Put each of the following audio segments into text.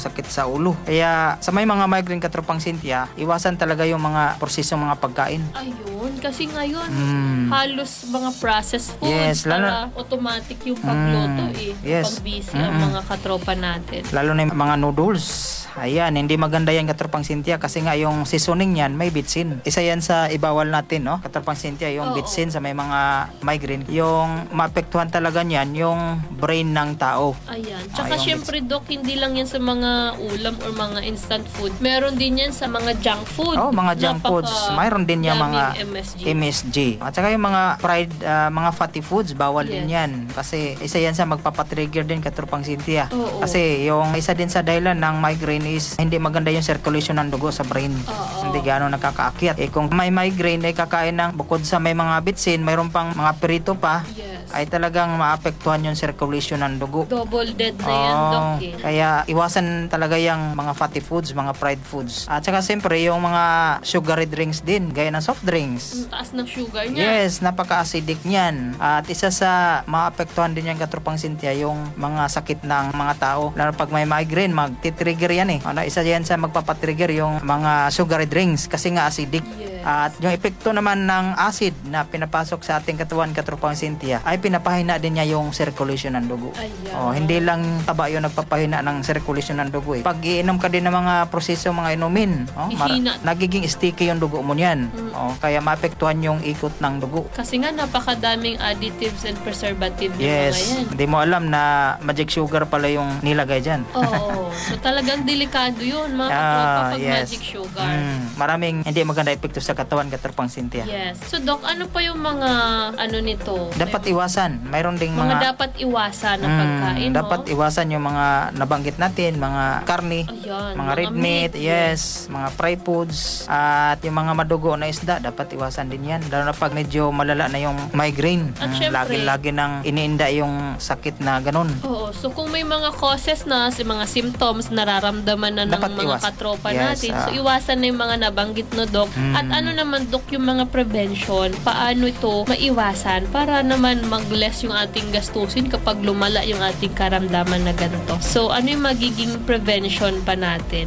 sakit sa ulo. Kaya sa may mga migraine katropang Cynthia, iwasan talaga yung mga prosesong mga pagkain. Ayun, kasi ngayon halos mga processed foods, Yes, para automatic yung pagluto Yes. pag busy ang mga katropa natin. Lalo na yung mga noodles. Ayan, hindi maganda yan katropang Cynthia kasi nga yung seasoning yan may bitsin. Isa yan sa ibawal natin, no? Katropang Cynthia, yung bitsin sa may mga migraine. Yung maapektuhan talaga niyan yung brain ng tao. Ayan. Tsaka yung syempre, Doc, hindi lang yan sa mga ulam or mga instant food. Meron din yan sa mga junk food. Oh, mga junk foods. Mayroon din yung mga daming MSG. At saka yung mga fried, mga fatty foods, bawal din Yes. yan. Kasi isa yan sa magpapatrigger din katropang Cynthia. Oo. Kasi yung isa din sa dahilan ng migraine is hindi maganda yung circulation ng dugo sa brain. Oo. Hindi gano'ng nakakaakyat. Kung may migraine ay kakain ng bukod sa may mga bitsin, mayroon pang mga perito pa, Yes. ay talagang maapektuhan yung circulation ng dugo. Double dead na yan, Doc. Kaya iwasan talaga yung mga fatty foods, mga fried foods. At saka siyempre yung mga sugary drinks din, gaya ng soft drinks. Ang taas ng sugar niya. Yes, napaka-acidic niyan. At isa sa maapektuhan din yung katropang Cynthia, yung mga sakit ng mga tao. Lalo pag may migraine, magti-trigger yan eh. Isa yan sa magpapatrigger yung mga sugary drinks kasi nga acidic. Yes. At yung epekto naman ng acid na pinapasok sa ating katawan, katropang Cynthia, ay pinapahina din niya yung circulation ng dugo. Ayan. Hindi lang taba yung nagpapahina ng circulation ng dugo eh. Pag iinom ka din ng mga proseso, mga inumin, Ihina. nagiging sticky yung dugo mo niyan. Kaya maapektuhan yung ikot ng dugo. Kasi nga napakadaming additives and preservative yung mga Yes, yan. hindi mo alam na magic sugar pala yung nilagay dyan. Oo. So talagang delikado yun, mga katropa, pag magic sugar. Maraming hindi maganda epekto sa katawan, katropang Cynthia. Yes. So Doc, ano pa yung mga ano nito? Dapat iwasan. Mayroon ding mga mga dapat iwasan na pagkain, dapat iwasan yung mga nabanggit natin, mga karne, Ayan, mga red meat, yes, mga fried foods, at yung mga madugo na isda, dapat iwasan din yan. Lalo na pag medyo malala na yung migraine. At syempre, lagi nang iniinda yung sakit na ganun. Oo. So kung may mga causes na, mga symptoms nararamdaman na ng Dapat mga iwas. katropa Yes, natin, so iwasan na yung mga nabanggit no, Doc. At ano naman, Doc, yung mga prevention, paano ito maiwasan para naman mag-less yung ating gastusin kapag lumala yung ating karamdaman na ganito. So ano yung magiging prevention pa natin?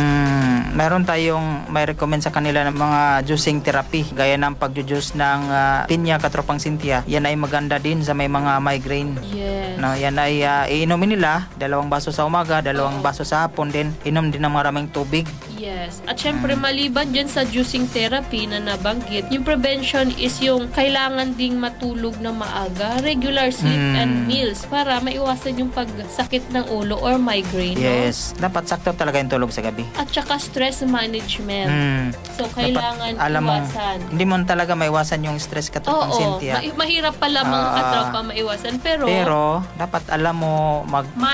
Meron tayong may recommend sa kanila ng mga juicing therapy gaya ng pagjujuice ng pinya, katropang Cynthia. Yan ay maganda din sa may mga migraine. Yes. No, yan ay iinumin nila 2 baso sa umaga, 2 baso sa hapon, din inom din ng maraming tubig. Yes. At syempre, maliban dyan sa juicing therapy na nabanggit, yung prevention is yung kailangan ding matulog na maaga, regular sleep and meals para maiwasan yung pagsakit ng ulo or migraine. Yes. Dapat sakto talaga yung tulog sa gabi. At saka stress management. So, kailangan Dapat, alam mo, iwasan. hindi mo talaga maiwasan yung stress, katropang Oo. Cynthia. Mahirap pala mga katropa maiwasan. Pero dapat alam mo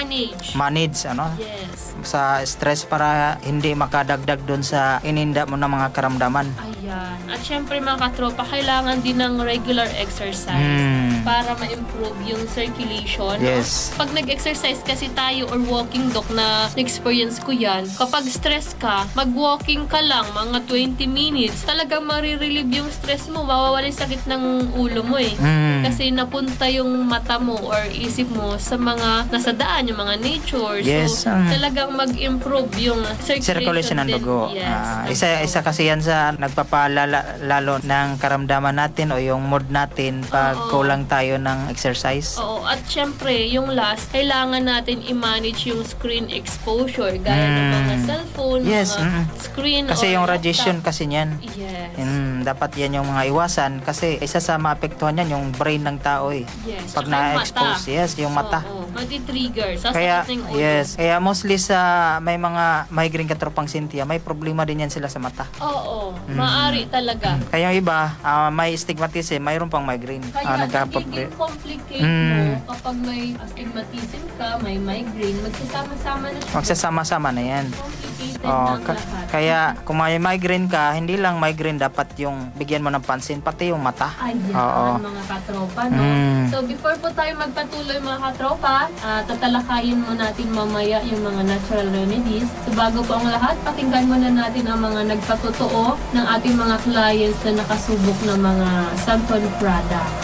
manage Yes. sa stress para hindi makadagdag doon sa ininda mo ng mga karamdaman. Ayan. At syempre mga katropa, kailangan din ng regular exercise para ma-improve yung circulation. Yes. Pag nag-exercise kasi tayo or walking, Doc, na experience ko yan, kapag stress ka, mag-walking ka lang mga 20 minutes, talagang marirelieve yung stress mo, mawawala yung sakit ng ulo mo eh. Kasi napunta yung mata mo or isip mo sa mga nasa daan, yung mga nature. Yes. So, talagang mag-improve yung circulation Ng din. dugo. Yes. Isa kasi yan sa nagpapalala lalo ng karamdaman natin o yung mood natin pag kulang tayo ng exercise. Oo. At syempre, yung last, kailangan natin i-manage yung screen exposure gaya ng mga cellphone, Yes. mga screen Kasi or yung laptop. radiation kasi niyan. Yes. Dapat yan yung mga iwasan kasi isa sa maapektuhan yan yung brain ng tao eh. Yes. Pag Tsaka yung na-expose, mata. yes, yung mata. Oo. Mati-trigger. Kaya, Sasakit na yung ulo. yes. Kaya mostly sa may mga migraine, katropang Cynthia, may problema din yan sila sa mata. Oo. Maari talaga. Kaya yung iba, may stigmatism, mayroon pang migraine. Kaya nagiging complicate mo kapag may astigmatism ka, may migraine, magsasama-sama na siya. Magsasama-sama na yan. Complicated ng lahat. Kaya kung may migraine ka, hindi lang migraine dapat yung bigyan mo ng pansin, pati yung mata. Ayan, mga katropa, no? So, before po tayo magpatuloy mga katropa, tatalakayin mo natin mamaya yung mga natural remedies. So, bago po ang lahat, pakinggan muna natin ang mga nagpatotoo ng ating mga clients na nakasubok ng mga Santon products.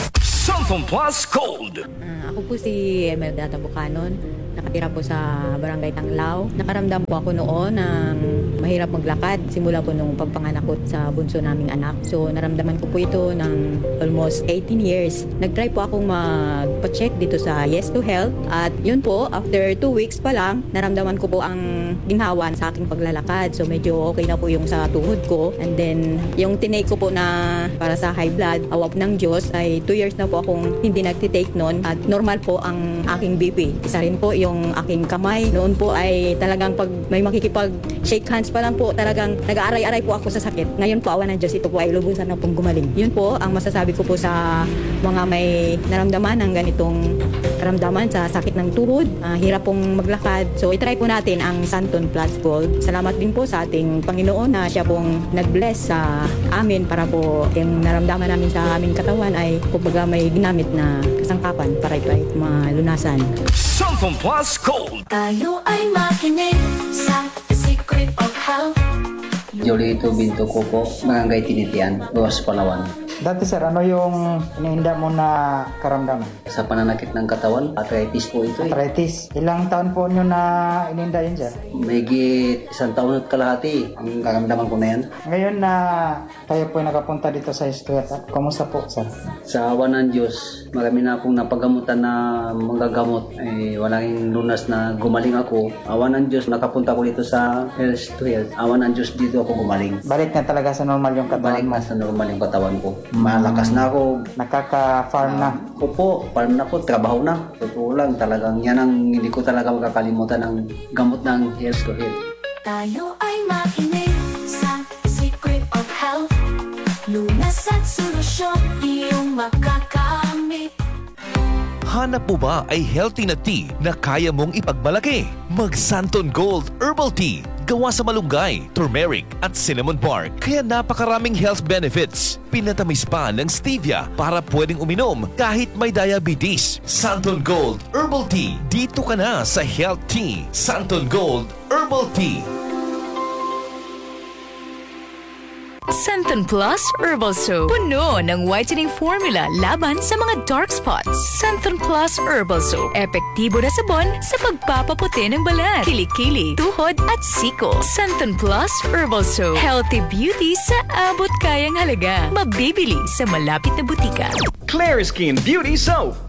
Santon Plus Gold. Ako po si Emelda Tabucanon. Nakatira po sa Barangay Tanglao. Nakaramdam po ako noon ng mahirap maglakad. Simula po nung pagpanganak ko sa bunso naming anak. So naramdaman ko po ito ng almost 18 years. Nag-try po akong magpa-check dito sa Yes to Health. At yun po, after 2 weeks pa lang, naramdaman ko po ang ginhawan sa aking paglalakad. So medyo okay na po yung sa tuhod ko. And then yung tinake ko po na para sa high blood, awap ng Diyos, ay 2 years na po akong hindi nagtitake noon. At normal po ang aking BP. Isa rin po yung aking kamay. Noon po ay talagang pag may makikipag-shake hands pa lang po, talagang nag-aaray-aray po ako sa sakit. Ngayon po, awa ng Diyos, ito po ay lubusan na pong gumaling. Yun po ang masasabi ko po sa mga may naramdaman ng ganitong karamdaman sa sakit ng tuhod, hirap pong maglakad. So, itry po natin ang Santon Plus Gold. Salamat din po sa ating Panginoon na siya pong nag-bless sa amin para po yung naramdaman namin sa aming katawan ay kumbaga may ginamit na kasangkapan para ito ay malunasan. Santon Plus Gold. Tayo ay makinig sa The Secret of Health. Jolito Binto ko po, Barangay Tinitian, Luwas, Palawan. Dati sir, ano yung iniinda mo na karamdaman? Sa pananakit ng katawan, arthritis po ito. Arthritis. Ilang taon po nyo na ininda yun sir? Mahigit 1 taon at kalahati ang karamdaman ko na yan. Ngayon na tayo po nakapunta dito sa Estuet, kumusta po sir? Sa awa ng Diyos, marami na akong napagamutan na manggagamot. Walang lunas na gumaling ako. Awa ng Diyos, nakapunta ko dito sa Estuet. Awa ng Diyos, dito ako gumaling. Balik na talaga sa normal yung katawan Balik mo? na sa normal yung katawan ko. Malakas na ako. Nakaka-farm na? Opo, farm na po, trabaho na. Totoo lang, talagang yan ang hindi ko talaga makakalimutan ng gamot ng Health to Health. Tayo ay makinig sa The Secret of Health. Lunas at solusyon iyong makakamit. Hanap mo ba ay healthy na tea na kaya mong ipagmalaki? Mag Santon Gold Herbal Tea. Gawa sa malunggay, turmeric at cinnamon bark. Kaya napakaraming health benefits. Pinatamis pa ng stevia para pwedeng uminom kahit may diabetes. Santon Gold Herbal Tea. Dito ka na sa Health Tea. Santon Gold Herbal Tea. Santon Plus Herbal Soap. Puno ng whitening formula laban sa mga dark spots. Santon Plus Herbal Soap. Epektibo na sabon sa pagpapaputi ng balat, kilikili, tuhod at siko. Santon Plus Herbal Soap. Healthy beauty sa abot kayang halaga. Mabibili sa malapit na butika. Clear Skin Beauty Soap.